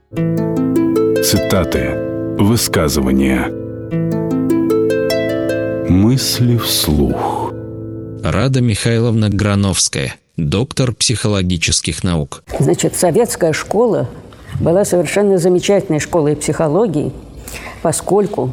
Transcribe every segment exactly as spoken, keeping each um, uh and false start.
Цитаты, высказывания, мысли вслух. Рада Михайловна Грановская, доктор психологических наук. Значит, советская школа была совершенно замечательной школой психологии, поскольку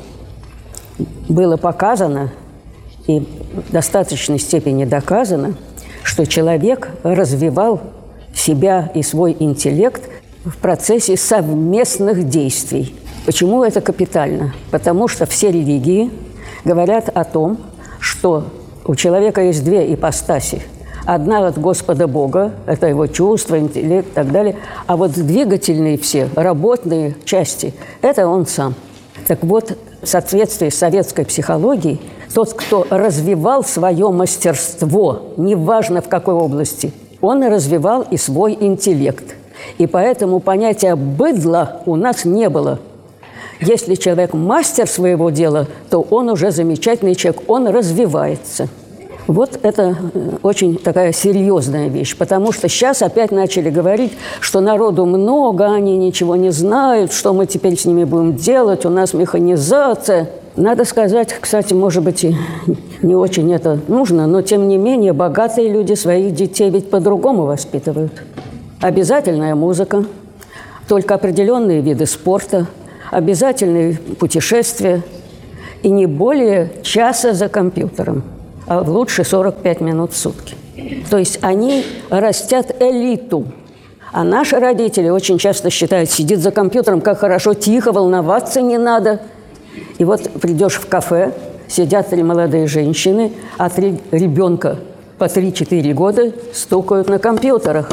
было показано и в достаточной степени доказано, что человек развивал себя и свой интеллект в процессе совместных действий. Почему это капитально? Потому что все религии говорят о том, что у человека есть две ипостаси. Одна от Господа Бога, это его чувства, интеллект и так далее, а вот двигательные все, работные части, это он сам. Так вот, в соответствии с советской психологией, тот, кто развивал свое мастерство, неважно в какой области, он развивал и свой интеллект. И поэтому понятия «быдла» у нас не было. Если человек мастер своего дела, то он уже замечательный человек, он развивается. Вот это очень такая серьезная вещь, потому что сейчас опять начали говорить, что народу много, они ничего не знают, что мы теперь с ними будем делать, у нас механизация. Надо сказать, кстати, может быть, и не очень это нужно, но тем не менее богатые люди своих детей ведь по-другому воспитывают. Обязательная музыка, только определенные виды спорта, обязательные путешествия и не более часа за компьютером, а лучше сорок пять минут в сутки. То есть они растят элиту. А наши родители очень часто считают, сидит за компьютером, как хорошо, тихо, волноваться не надо. И вот придешь в кафе, сидят три молодые женщины, а три ребенка по три-четыре года стукают на компьютерах.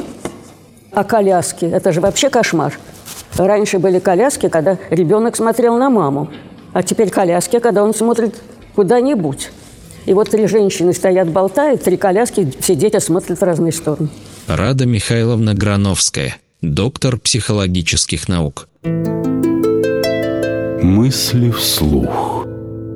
А коляски – это же вообще кошмар. Раньше были коляски, когда ребенок смотрел на маму, а теперь коляски, когда он смотрит куда-нибудь. И вот три женщины стоят, болтают, три коляски, все дети смотрят в разные стороны. Рада Михайловна Грановская, доктор психологических наук. Мысли вслух.